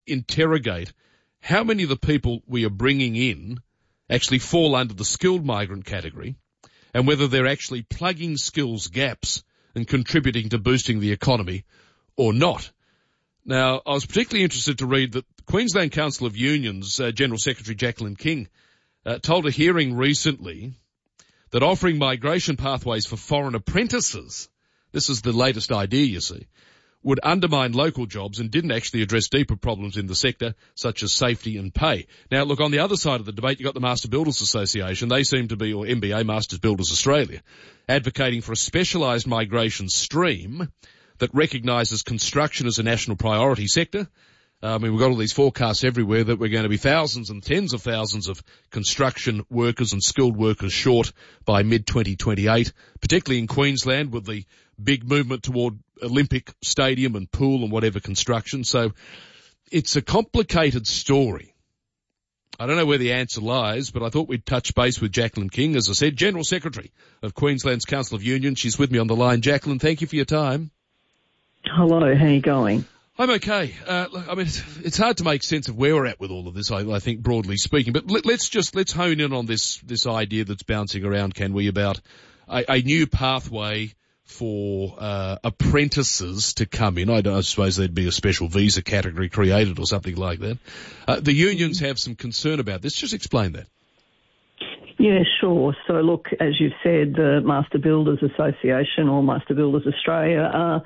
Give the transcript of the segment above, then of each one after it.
interrogate how many of the people we are bringing in actually fall under the skilled migrant category and whether they're actually plugging skills gaps and contributing to boosting the economy or not. Now, I was particularly interested to read that the Queensland Council of Unions General Secretary Jacqueline King told a hearing recently that offering migration pathways for foreign apprentices, this is the latest idea, you see, would undermine local jobs and didn't actually address deeper problems in the sector, such as safety and pay. Now, look, on the other side of the debate, you've got the Master Builders Association. They seem to be, or MBA, Masters Builders Australia, advocating for a specialised migration stream that recognises construction as a national priority sector. I mean, we've got all these forecasts everywhere that we're going to be thousands and tens of thousands of construction workers and skilled workers short by mid-2028, particularly in Queensland with the big movement toward Olympic Stadium and pool and whatever construction. So it's a complicated story. I don't know where the answer lies, but I thought we'd touch base with Jacqueline King, as I said, General Secretary of Queensland's Council of Unions. She's with me on the line. Jacqueline, thank you for your time. Hello, how are you going? I'm okay. Look, I mean, it's hard to make sense of where we're at with all of this, I think, broadly speaking. But let's hone in on this idea that's bouncing around, can we, about a new pathway for apprentices to come in. I suppose there'd be a special visa category created or something like that. The unions have some concern about this. Just explain that. Yeah, sure. So look, as you've said, the Master Builders Association or Master Builders Australia are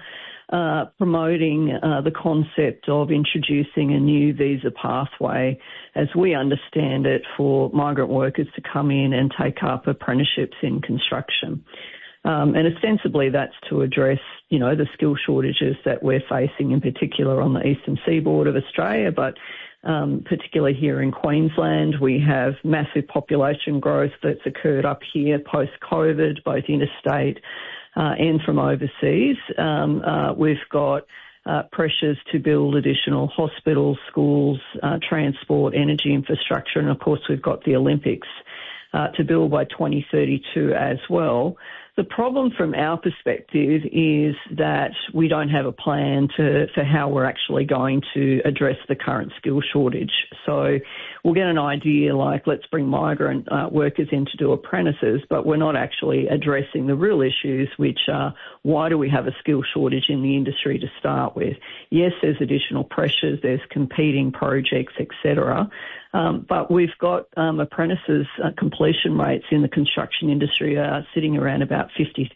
promoting the concept of introducing a new visa pathway, as we understand it, for migrant workers to come in and take up apprenticeships in construction. And ostensibly that's to address, the skill shortages that we're facing, in particular on the eastern seaboard of Australia, but particularly here in Queensland. We have massive population growth that's occurred up here post-COVID, both interstate and from overseas. We've got pressures to build additional hospitals, schools, transport, energy infrastructure, and of course we've got the Olympics to build by 2032 as well. The problem from our perspective is that we don't have a plan for how we're actually going to address the current skill shortage. So we'll get an idea like, let's bring migrant workers in to do apprentices, but we're not actually addressing the real issues, which are why do we have a skill shortage in the industry to start with? Yes, there's additional pressures, there's competing projects, etc. But we've got apprentices completion rates in the construction industry are sitting around about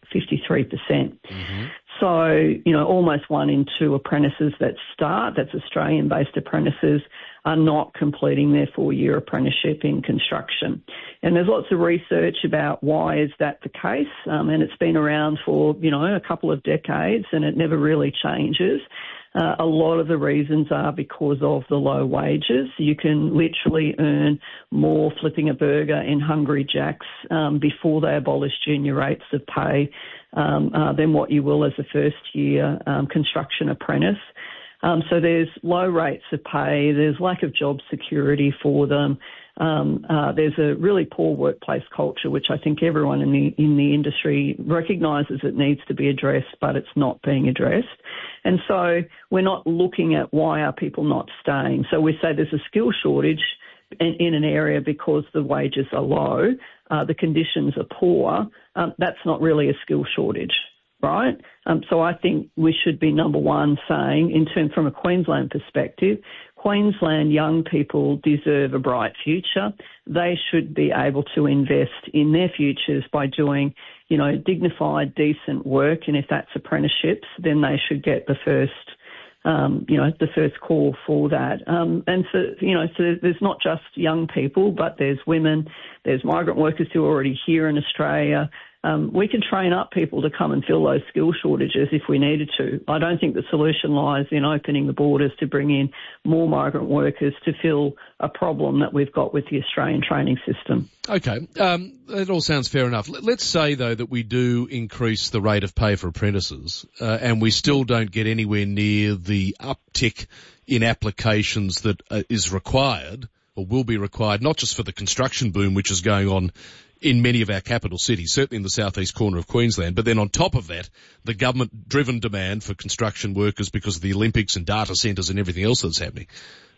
53%. Mm-hmm. So, almost 1 in 2 apprentices that start, that's Australian-based apprentices, are not completing their 4-year apprenticeship in construction. And there's lots of research about why is that the case, and it's been around for, a couple of decades, and it never really changes. A lot of the reasons are because of the low wages. You can literally earn more flipping a burger in Hungry Jack's before they abolish junior rates of pay than what you will as a first-year construction apprentice. So there's low rates of pay, there's lack of job security for them. There's a really poor workplace culture, which I think everyone in the industry recognises it needs to be addressed, but it's not being addressed. And so we're not looking at why are people not staying. So we say there's a skill shortage in an area because the wages are low, the conditions are poor. That's not really a skill shortage, right? So I think we should be number one saying, from a Queensland perspective, Queensland young people deserve a bright future. They should be able to invest in their futures by doing, dignified, decent work. And if that's apprenticeships, then they should get the first call for that. And so there's not just young people, but there's women, there's migrant workers who are already here in Australia. We can train up people to come and fill those skill shortages if we needed to. I don't think the solution lies in opening the borders to bring in more migrant workers to fill a problem that we've got with the Australian training system. Okay, that all sounds fair enough. Let's say, though, that we do increase the rate of pay for apprentices and we still don't get anywhere near the uptick in applications that is required or will be required, not just for the construction boom which is going on in many of our capital cities, certainly in the southeast corner of Queensland. But then on top of that, the government-driven demand for construction workers because of the Olympics and data centres and everything else that's happening.